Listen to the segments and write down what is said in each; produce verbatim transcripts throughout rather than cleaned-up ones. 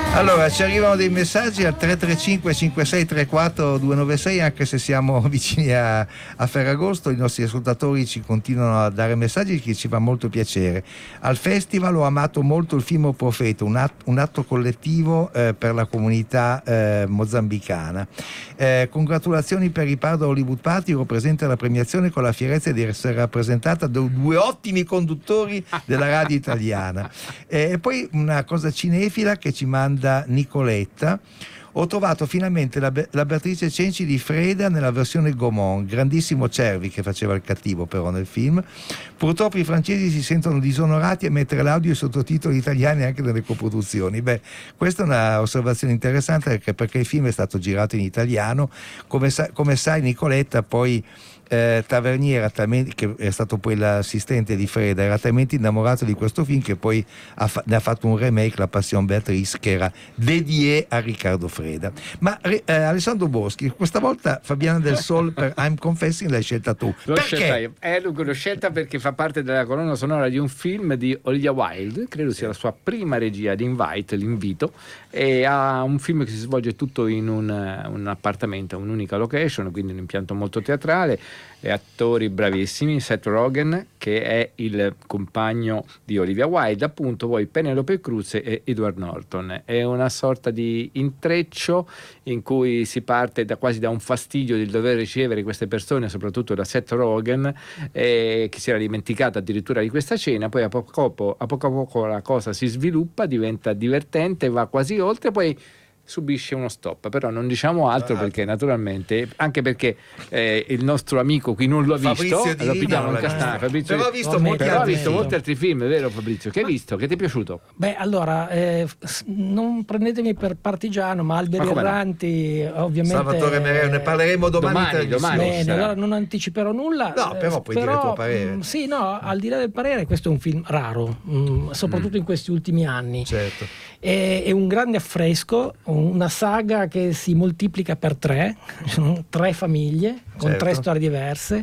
Allora, ci arrivano dei messaggi al tre tre cinque cinque sei tre quattro due nove sei, anche se siamo vicini a, a Ferragosto, i nostri ascoltatori ci continuano a dare messaggi che ci fa molto piacere. Al festival ho amato molto il film O Profeta, un atto, un atto collettivo eh, per la comunità eh, mozambicana. Eh, congratulazioni per Ripardo Hollywood Party, ero presente alla premiazione con la fierezza di essere rappresentata da due ottimi conduttori della radio italiana. E eh, poi una cosa cinefila che ci manda Nicoletta: ho trovato finalmente la, la Beatrice Cenci di Freda nella versione Gaumont, grandissimo Cervi che faceva il cattivo però nel film. Purtroppo i francesi si sentono disonorati a mettere l'audio e i sottotitoli italiani anche nelle coproduzioni. Beh, questa è una osservazione interessante, perché, perché il film è stato girato in italiano, come, sa, come sai Nicoletta. Poi Eh, Tavernier, che è stato poi l'assistente di Freda, era talmente innamorato di questo film che poi ha fa- ne ha fatto un remake, La Passion Beatrice, che era dédié a Riccardo Freda. Ma eh, Alessandro Boschi, questa volta Fabiana del Sol per I'm Confessing l'hai scelta tu. L'ho perché? scelta io. Eh, lungo, l'ho scelta perché fa parte della colonna sonora di un film di Olivia Wilde, credo sia la sua prima regia di Invite, l'invito, e ha un film che si svolge tutto in un, un appartamento, un'unica location, quindi un impianto molto teatrale, e attori bravissimi. Seth Rogen, che è il compagno di Olivia Wilde, appunto, poi Penelope Cruz e Edward Norton. È una sorta di intreccio in cui si parte da quasi da un fastidio di dover ricevere queste persone, soprattutto da Seth Rogen, eh, che si era dimenticato addirittura di questa cena. Poi a poco a poco, a poco a poco la cosa si sviluppa, diventa divertente, va quasi oltre, poi subisce uno stop, però non diciamo altro, perché naturalmente, anche perché eh, il nostro amico qui non lo ha visto, Fabrizio lo Di pigliamo Rino, in castana. Fabrizio, però ha visto oh, molti però ha altri visto film. molti altri film, vero Fabrizio? Che hai visto? Che ti è piaciuto? Beh, allora, eh, non prendetemi per partigiano, ma Alberi Ma come no? Erranti, ovviamente. Salvatore Mereo, ne parleremo domani. Domani, domani. Bene, sarà. allora non anticiperò nulla. No, però puoi dire il tuo parere. mh, sì, no, al di là del parere, questo è un film raro, mh, soprattutto Mm. in questi ultimi anni. Certo. È, è un grande affresco, una saga che si moltiplica per tre, sono tre famiglie con Certo. tre storie diverse.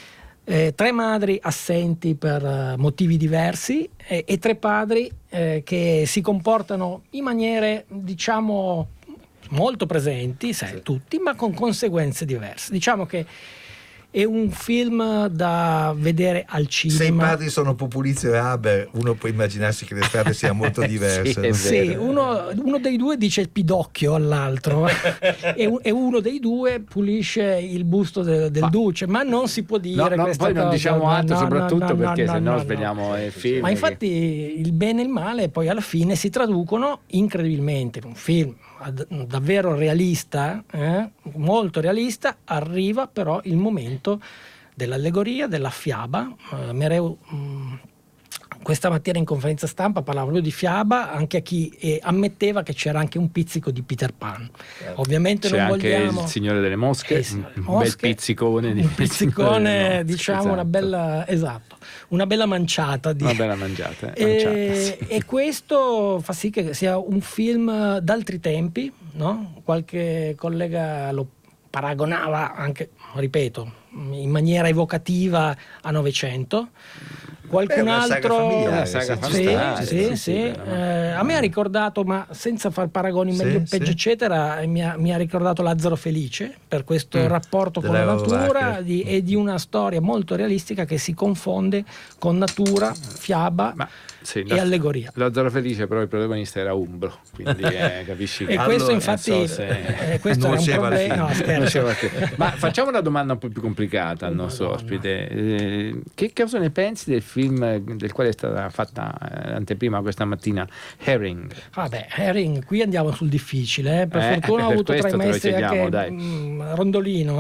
Eh, tre madri assenti per eh, motivi diversi eh, e tre padri eh, che si comportano in maniere, diciamo, molto presenti, sai, Sì. tutti, ma con conseguenze diverse. Diciamo che è un film da vedere al Se i cinema. padri sono Populizio e Haber, uno può immaginarsi che le strade siano molto diverse. Sì, è no? Sì, vero. uno, uno dei due dice pidocchio all'altro e, un- e uno dei due pulisce il busto de- del Ma- duce, ma non si può dire No, no, questa poi non cosa. diciamo No, altro, no, soprattutto no, no, perché no, se no no, sveliamo il film. Ma infatti il bene e il male poi alla fine si traducono incredibilmente. Un film ad- davvero realista, eh, molto realista, arriva però il momento dell'allegoria, della fiaba. Eh, Mereu mh, questa mattina in conferenza stampa parlava proprio di fiaba, anche a chi eh, ammetteva che c'era anche un pizzico di Peter Pan. Ovviamente C'è non anche vogliamo il Signore delle Mosche, Eh sì, un bel mosche, pizzicone di un Signore delle pizzicone, Mosche, diciamo, esatto. una bella, esatto, una bella manciata di... Una bella mangiata, eh, E, manciata, sì. e questo fa sì che sia un film d'altri tempi, no? Qualche collega lo paragonava anche, ripeto, in maniera evocativa a Novecento. Qualcun Beh, è una saga altro familiare, Una saga sì, sì, familiare, sì, sì, sì. sì, bene, Eh, a me ha ricordato, ma senza far paragoni Sì, meglio sì. peggio eccetera, eh, mi ha, mi ha ricordato Lazzaro Felice per questo Mm. rapporto con la Della natura Rovacca. di- e di una storia molto realistica che si confonde con natura, fiaba Ma sì, e allegoria. Lazzaro Felice, però il protagonista era Umbro, quindi eh, capisci che E questo Allora, infatti non so se- eh, questo era un nuoceva al problema. No, film. scherzo. Faceva che- Ma facciamo una domanda un po' più complicata al nostro Madonna. ospite. Eh, che cosa ne pensi del film del quale è stata fatta eh, l'anteprima questa mattina, Herring? Vabbè, Herring, qui andiamo sul difficile. eh. Per Eh, fortuna ho per avuto tra questo i te lo maestri chiediamo, anche dai. mm, Rondolino.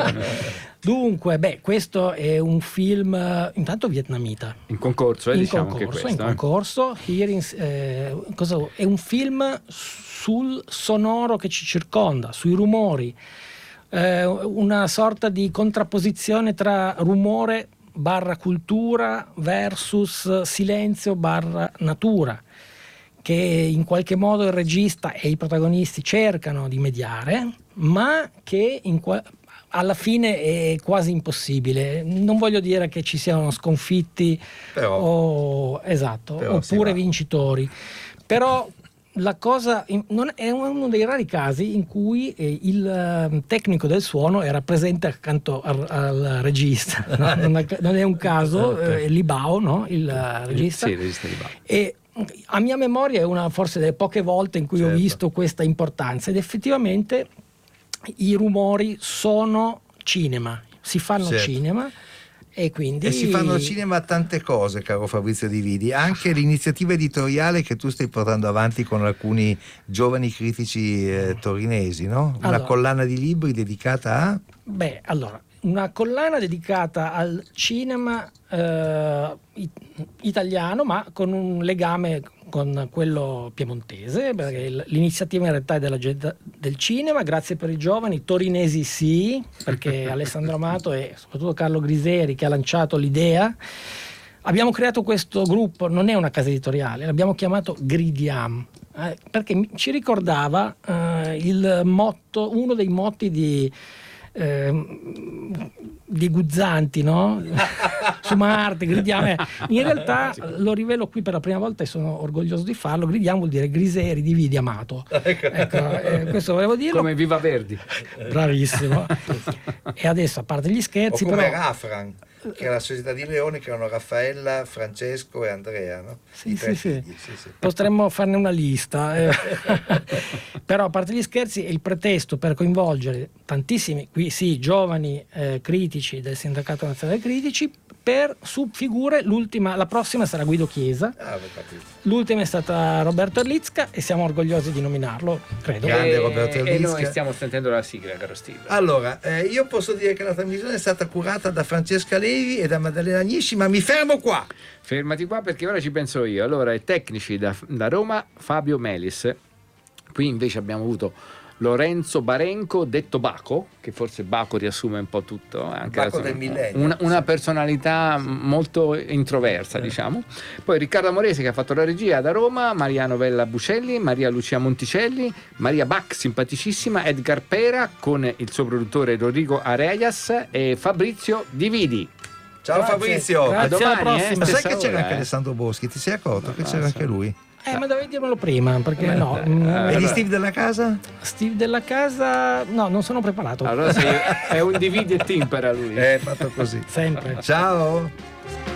Dunque, beh, questo è un film eh, intanto vietnamita. In concorso, eh, in diciamo concorso, che questo. in eh. concorso. Hearings, eh, cosa- è un film sul sonoro che ci circonda, sui rumori, eh, una sorta di contrapposizione tra rumore barra cultura versus silenzio barra natura, che in qualche modo il regista e i protagonisti cercano di mediare, ma che in qua- alla fine è quasi impossibile. Non voglio dire che ci siano sconfitti Però- o, esatto, però si oppure va. vincitori, però la cosa non è uno dei rari casi in cui eh, il uh, tecnico del suono era presente accanto al, al regista, no? non, è, non è un caso, eh, Libao, no? Il uh, regista. Sì, il regista Libao. E a mia memoria è una forse delle poche volte in cui certo. ho visto questa importanza, ed effettivamente i rumori sono cinema, si fanno certo. cinema. E, quindi... e si fanno al cinema tante cose, caro Fabrizio Dividi, anche l'iniziativa editoriale che tu stai portando avanti con alcuni giovani critici eh, torinesi, no? Una allora, collana di libri dedicata a? Beh, allora, una collana dedicata al cinema eh, italiano, ma con un legame con quello piemontese, perché l'iniziativa in realtà è della gente del cinema, grazie per i giovani, torinesi sì, perché Alessandro Amato e soprattutto Carlo Griseri che ha lanciato l'idea. Abbiamo creato questo gruppo, non è una casa editoriale, l'abbiamo chiamato Gridiam, eh, perché ci ricordava eh, il motto, uno dei motti di Eh, di Guzzanti, no? Su Marte, gridiamo. Eh. In realtà lo rivelo qui per la prima volta e sono orgoglioso di farlo. Gridiamo vuol dire Griseri, dividi, Amato. Ecco, eh, questo volevo dirlo. Come Viva Verdi. Bravissimo. E adesso, a parte gli scherzi, o come però... Rafran, che era la società di Leone, che erano Raffaella, Francesco e Andrea, no? Sì, sì, sì. sì, sì. Potremmo farne una lista. Eh. Però, a parte gli scherzi, è il pretesto per coinvolgere tantissimi, qui sì, giovani eh, critici del Sindacato Nazionale Critici, per su figure. L'ultima, la prossima sarà Guido Chiesa, ah, l'ultima è stata Roberto Erlitzka e siamo orgogliosi di nominarlo, credo. Grande Roberto e, Erlitzka. e noi stiamo sentendo la sigla, caro Steve. Allora, eh, io posso dire che la trasmissione è stata curata da Francesca Levi e da Maddalena Agnisci, ma mi fermo qua. Fermati qua perché ora ci penso io. Allora, i tecnici da, da Roma, Fabio Melis. Qui invece abbiamo avuto Lorenzo Barenco, detto Baco, che forse Baco riassume un po' tutto, anche Baco la, del millennio, una, una personalità molto introversa, eh. diciamo. Poi Riccardo Amorese che ha fatto la regia da Roma, Maria Novella Bucelli, Maria Lucia Monticelli, Maria Bach, simpaticissima, Edgar Pera con il suo produttore Rodrigo Areias e Fabrizio Dividi. Ciao Grazie. Fabrizio, Grazie, a domani, alla prossima. eh? Ma sai Stessa che c'era ora, anche eh. Alessandro Boschi? Ti sei accorto No, che no, c'era so. anche lui? Eh, ma dovevi dirmelo prima, perché no. Eh, E gli Steve della casa? Steve della casa, no, non sono preparato. Allora sei, è un dividi e timpera lui. È fatto così. Sempre. Ciao.